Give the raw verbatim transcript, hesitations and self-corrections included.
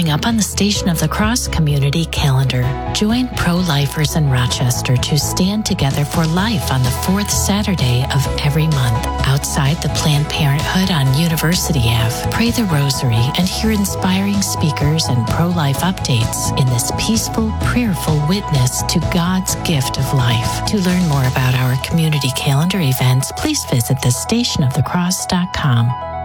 Coming up on the Station of the Cross community calendar, join pro-lifers in Rochester to stand together for life on the fourth Saturday of every month. Outside the Planned Parenthood on University Avenue, pray the rosary and hear inspiring speakers and pro-life updates in this peaceful, prayerful witness to God's gift of life. To learn more about our community calendar events, please visit the station of the cross dot com.